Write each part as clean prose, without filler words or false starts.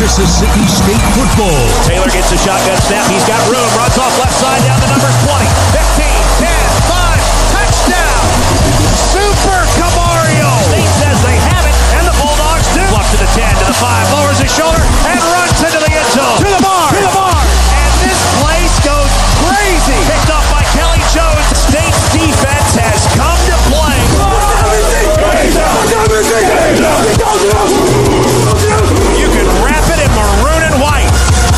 Mississippi State football. Taylor gets a shotgun snap. He's got room. Runs off left side down to number 20, 15, 10, 5. Touchdown. Super Camario. State says they have it, and the Bulldogs do. Up to the 10, to the 5. Lowers his shoulder and runs into the end zone. To the bar. To the bar. And this place goes crazy. Picked up by Kelly Jones. State's defense has come to play. You can wrap it in maroon and white.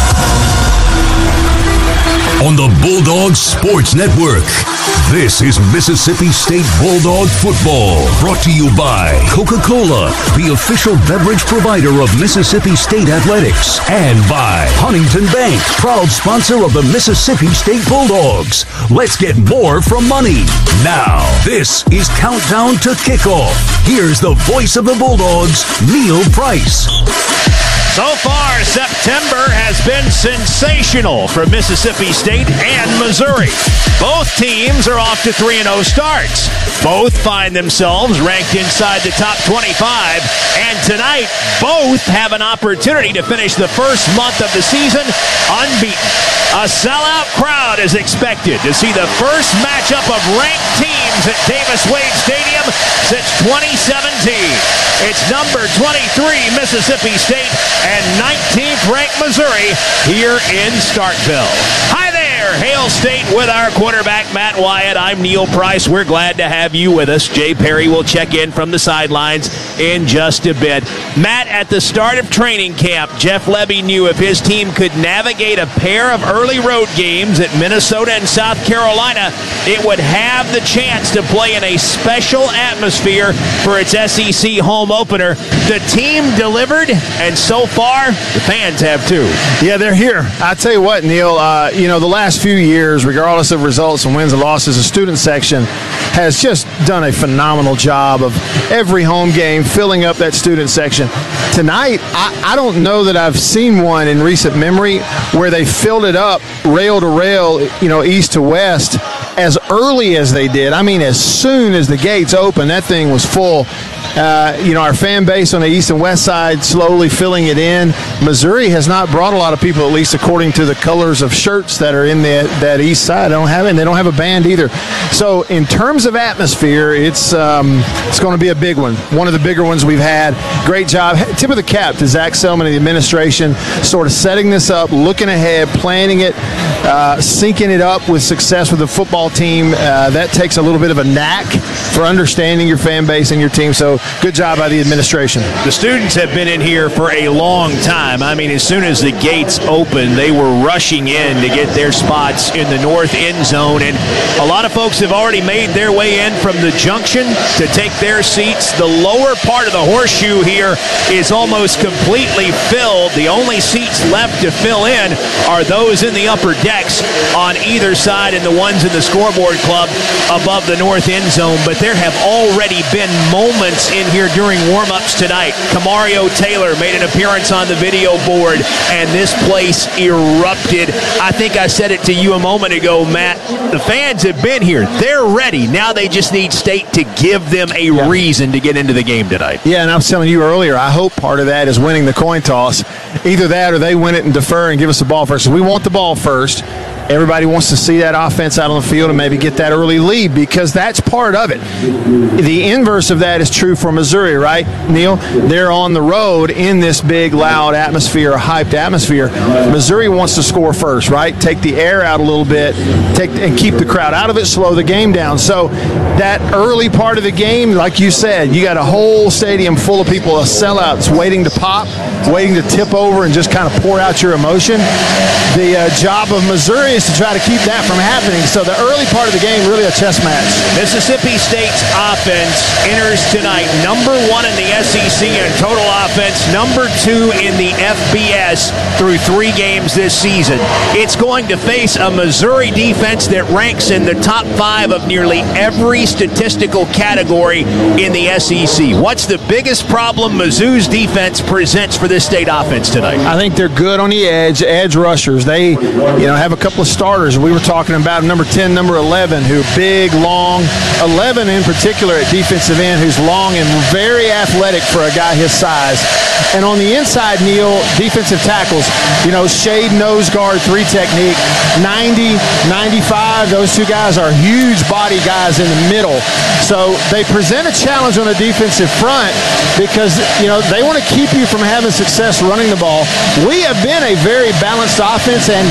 On the Bulldog Sports Network, this is Mississippi State Bulldog football. Brought to you by Coca-Cola, the official beverage provider of Mississippi State Athletics. And by Huntington Bank, proud sponsor of the Mississippi State Bulldogs. Let's get more from money. Now, this is Countdown to Kickoff. Here's the voice of the Bulldogs, Neil Price. So far, September has been sensational for Mississippi State and Missouri. Both teams are off to 3-0 starts. Both find themselves ranked inside the top 25. And tonight, both have an opportunity to finish the first month of the season unbeaten. A sellout crowd is expected to see the first matchup of ranked teams at Davis-Wade Stadium since 2017. It's number 23, Mississippi State, and 19th ranked Missouri here in Starkville. Hi there, Hail State with our quarterback, Matt Wyatt. I'm Neil Price. We're glad to have you with us. Jay Perry will check in from the sidelines in just a bit. Matt, at the start of training camp, Jeff Lebby knew if his team could navigate a pair of early road games at Minnesota and South Carolina, it would have the chance to play in a special atmosphere for its SEC home opener. The team delivered, and so far, the fans have too. Yeah, they're here. I tell you what, Neil, the last few years, regardless of results and wins and losses, the student section has just done a phenomenal job of every home game filling up that student section. Tonight, I don't know that I've seen one in recent memory where they filled it up rail to rail, east to west, as early as they did. I mean, as soon as the gates opened, that thing was full. Our fan base on the east and west side slowly filling it in. Missouri has not brought a lot of people, at least according to the colors of shirts that are in that east side. They don't have it, and they don't have a band either. So in terms of atmosphere, it's going to be a big one. One of the bigger ones we've had. Great job. Tip of the cap to Zach Selman and the administration, sort of setting this up, looking ahead, planning it, syncing it up with success with the football team. That takes a little bit of a knack for understanding your fan base and your team. So good job by the administration. The students have been in here for a long time. I mean, as soon as the gates opened, they were rushing in to get their spots in the north end zone. And a lot of folks have already made their way in from the junction to take their seats. The lower part of the horseshoe here is almost completely filled. The only seats left to fill in are those in the upper decks on either side and the ones in the scoreboard club above the north end zone. But there have already been moments in here during warm-ups tonight. Camario Taylor made an appearance on the video board, and this place erupted. I think I said it to you a moment ago, Matt. The fans have been here. They're ready. Now they just need State to give them a reason to get into the game tonight. Yeah, and I was telling you earlier, I hope part of that is winning the coin toss. Either that or they win it and defer and give us the ball first. So we want the ball first. Everybody wants to see that offense out on the field and maybe get that early lead because that's part of it. The inverse of that is true for Missouri, right, Neil? They're on the road in this big, loud atmosphere, a hyped atmosphere. Missouri wants to score first, right? Take the air out a little bit and keep the crowd out of it, slow the game down. So that early part of the game, like you said, you got a whole stadium full of people, a sellouts waiting to pop, waiting to tip over and just kind of pour out your emotion. The job of Missouri is to try to keep that from happening. So the early part of the game, really a chess match. Mississippi State's offense enters tonight number 1 in the SEC in total offense, number 2 in the FBS through 3 games this season. It's going to face a Missouri defense that ranks in the top 5 of nearly every statistical category in the SEC. What's the biggest problem Mizzou's defense presents for this State offense tonight? I think they're good on the edge rushers. They, have a couple of starters, and we were talking about number 10, number 11, who big, long, 11 in particular at defensive end, who's long and very athletic for a guy his size. And on the inside, Neil, defensive tackles, shade nose guard 3 technique, 90, 95, those two guys are huge body guys in the middle. So they present a challenge on the defensive front because, they want to keep you from having success running the ball. We have been a very balanced offense, and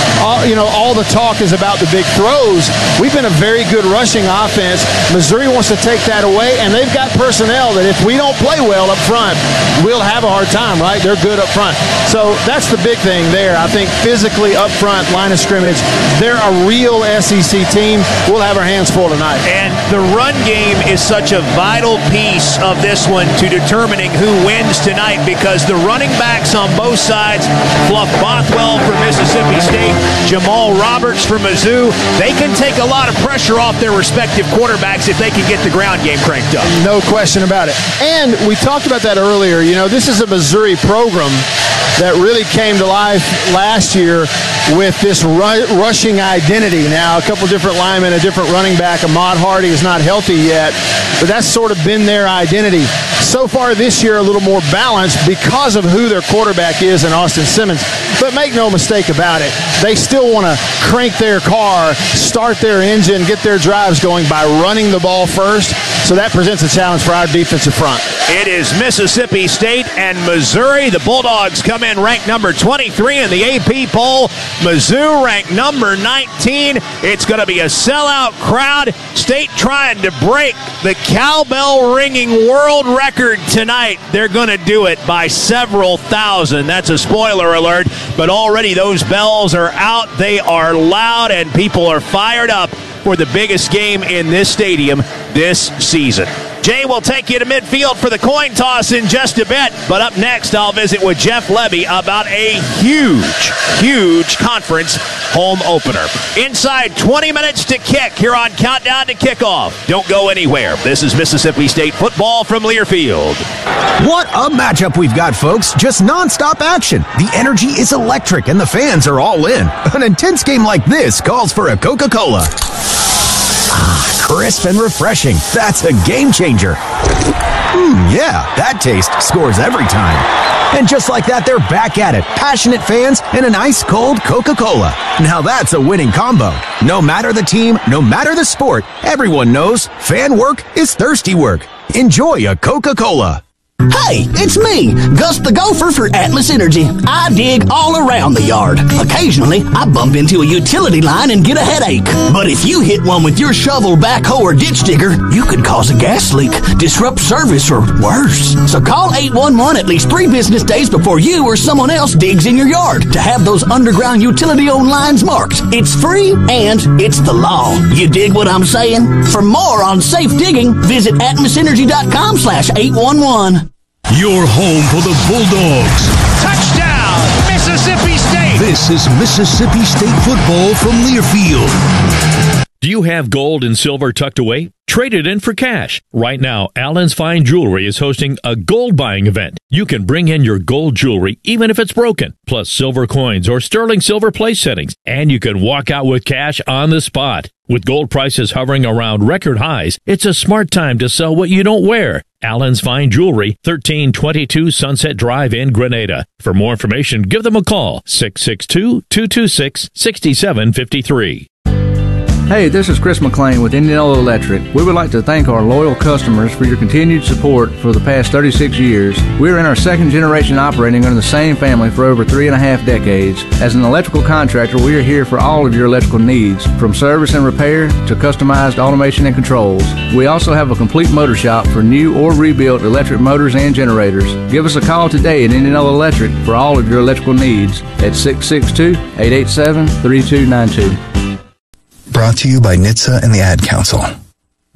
all the talk is about the big throws. We've been a very good rushing offense. Missouri wants to take that away, and they've got personnel that if we don't play well up front, we'll have a hard time, right? They're good up front. So that's the big thing there. I think physically up front, line of scrimmage, they're a real SEC team. We'll have our hands full tonight. And the run game is such a vital piece of this one to determining who wins tonight, because the running backs on both sides, Fluff Bothwell for Mississippi State, Jamal Roberts for Mizzou, they can take a lot of pressure off their respective quarterbacks if they can get the ground game cranked up. No question about it. And we talked about that earlier. This is a Missouri program that really came to life last year with this rushing identity. Now, a couple different linemen, a different running back. Ahmad Hardy is not healthy yet, but that's sort of been their identity. So far this year, a little more balanced because of who their quarterback is in Austin Simmons. But make no mistake about it, they still want to crank their car, start their engine, get their drives going by running the ball first. So that presents a challenge for our defensive front. It is Mississippi State and Missouri. The Bulldogs come in ranked number 23 in the AP poll. Mizzou ranked number 19. It's going to be a sellout crowd. State trying to break the cowbell ringing world record tonight. They're going to do it by several thousand. That's a spoiler alert, but already those bells are out. They are loud, and people are fired up for the biggest game in this stadium this season. Jay will take you to midfield for the coin toss in just a bit, but up next I'll visit with Jeff Levy about a huge conference home opener. Inside 20 minutes to kick here on Countdown to Kickoff. Don't go anywhere. This is Mississippi State football from Learfield. What a matchup we've got, folks. Just nonstop action. The energy is electric and the fans are all in. An intense game like this calls for a Coca-Cola. Crisp and refreshing. That's a game changer. Yeah, that taste scores every time. And just like that, they're back at it. Passionate fans and an ice-cold Coca-Cola. Now that's a winning combo. No matter the team, no matter the sport, everyone knows fan work is thirsty work. Enjoy a Coca-Cola. Hey, it's me, Gus the Gopher for Atlas Energy. I dig all around the yard. Occasionally, I bump into a utility line and get a headache. But if you hit one with your shovel, backhoe, or ditch digger, you could cause a gas leak, disrupt service, or worse. So call 811 at least 3 business days before you or someone else digs in your yard to have those underground utility-owned lines marked. It's free and it's the law. You dig what I'm saying? For more on safe digging, visit atmosenergy.com/811. Your home for the Bulldogs. Touchdown, Mississippi State! This is Mississippi State football from Learfield. Do you have gold and silver tucked away? Trade it in for cash. Right now, Allen's Fine Jewelry is hosting a gold buying event. You can bring in your gold jewelry even if it's broken, plus silver coins or sterling silver place settings, and you can walk out with cash on the spot. With gold prices hovering around record highs, it's a smart time to sell what you don't wear. Allen's Fine Jewelry, 1322 Sunset Drive in Grenada. For more information, give them a call, 662-226-6753. Hey, this is Chris McLean with Indianola Electric. We would like to thank our loyal customers for your continued support for the past 36 years. We're in our second generation operating under the same family for over 3.5 decades. As an electrical contractor, we are here for all of your electrical needs, from service and repair to customized automation and controls. We also have a complete motor shop for new or rebuilt electric motors and generators. Give us a call today at Indianola Electric for all of your electrical needs at 662-887-3292. Brought to you by NHTSA and the Ad Council.